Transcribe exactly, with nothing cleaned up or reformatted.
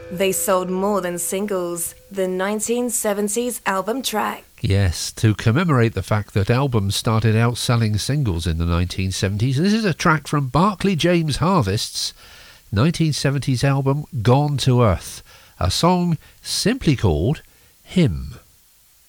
They sold more than singles, the nineteen seventies album track. Yes, to commemorate the fact that albums started out selling singles in the nineteen seventies, this is a track from Barclay James Harvest's nineteen seventies album Gone to Earth, a song simply called Hymn.